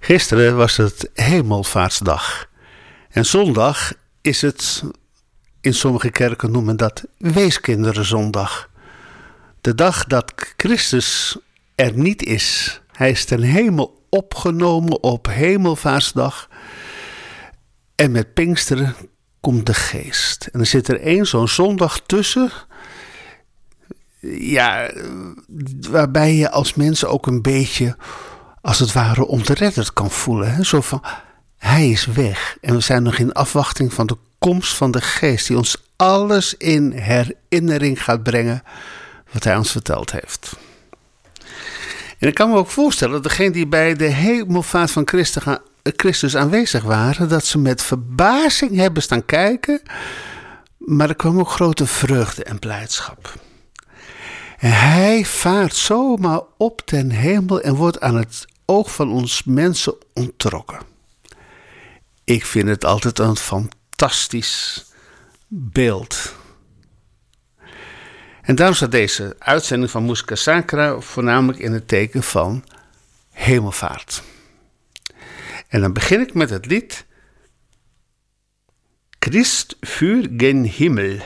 Gisteren was het Hemelvaartsdag. En zondag is het, in sommige kerken noemen dat Weeskinderenzondag. De dag dat Christus er niet is. Hij is ten hemel opgenomen op Hemelvaartsdag. En met Pinksteren komt de Geest. En er zit er één zo'n zondag tussen. Ja, waarbij je als mens ook een beetje, als het ware, ontredderd kan voelen. Hè? Zo van, hij is weg. En we zijn nog in afwachting van de komst van de Geest, die ons alles in herinnering gaat brengen wat hij ons verteld heeft. En ik kan me ook voorstellen dat degenen die bij de hemelvaart van Christus aanwezig waren, dat ze met verbazing hebben staan kijken, maar er kwam ook grote vreugde en blijdschap. En hij vaart zomaar op ten hemel en wordt aan het oog van ons mensen onttrokken. Ik vind het altijd een fantastisch beeld. En daarom staat deze uitzending van Musica Sacra voornamelijk in het teken van hemelvaart. En dan begin ik met het lied Christ für gen Himmel.